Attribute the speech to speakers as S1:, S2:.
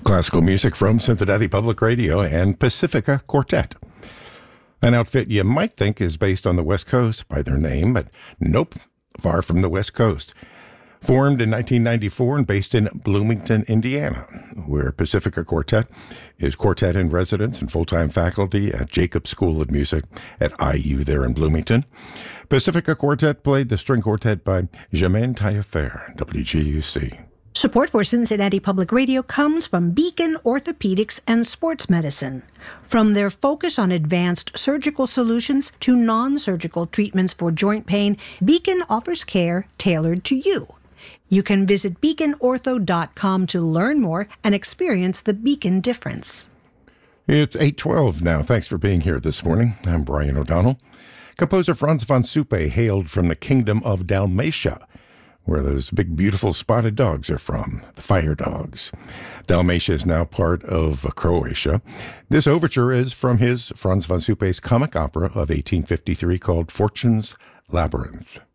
S1: Classical music from Cincinnati Public Radio and Pacifica Quartet. An outfit you might think is based on the West Coast by their name, but nope, far from the West Coast. Formed in 1994 and based in Bloomington, Indiana, where Pacifica Quartet is quartet in residence and full-time faculty at Jacobs School of Music at IU there in Bloomington. Pacifica Quartet played the string quartet by Germaine Taillefer, WGUC.
S2: Support for Cincinnati Public Radio comes from Beacon Orthopedics and Sports Medicine. From their focus on advanced surgical solutions to non-surgical treatments for joint pain, Beacon offers care tailored to you. You can visit beaconortho.com to learn more and experience the Beacon difference.
S1: It's 8:12 now. Thanks for being here this morning. I'm Brian O'Donnell. Composer Franz von Suppe hailed from the kingdom of Dalmatia, where those big, beautiful spotted dogs are from, the fire dogs. Dalmatia is now part of Croatia. This overture is from his, Franz von Suppe's, comic opera of 1853 called Fortune's Labyrinth.